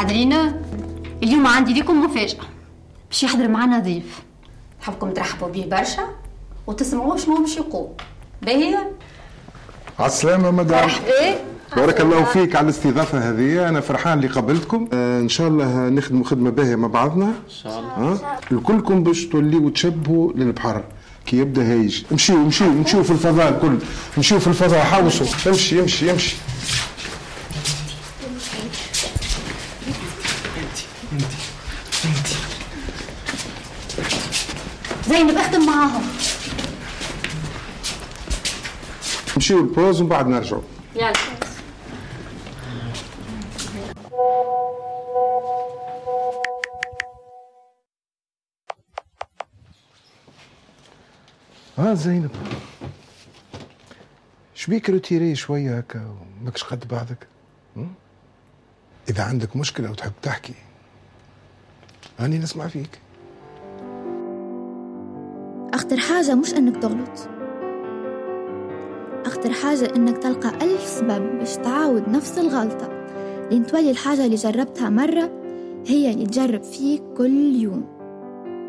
حاضرين؟ اليوم عندي ليكم مفاجأة، باش يحضر معنا ضيف نحبكم ترحبوا به برشا وتسمعوا شنو باش يقول. باهي؟ عالسلامة مدام. مرحبا. بارك الله فيك على الاستضافة هذه، أنا فرحان اللي قابلتكم. إن شاء الله نخدموا خدمة باهية مع بعضنا. إن شاء الله. الكلكم باش توليوا تشبهوا للبحر كي يبدا هايج. امشيوا في الفضاء الكل، امشيوا في الفضاء، حاوصوا. امشي. زينب اخدم معاهم. امشيوا البوز ومن بعد نرجعوا. يلا. زينب، شبيك روتيري شوية هكا وماكش قد بعضك؟ إذا عندك مشكلة وتحب تحكي هاني نسمع فيك. أخطر حاجة مش إنك تغلط، أخطر حاجة إنك تلقى 1000 سبب باش تعاود نفس الغلطة، لين تولي الحاجة اللي جربتها مرة هي اللي تجرب فيك كل يوم.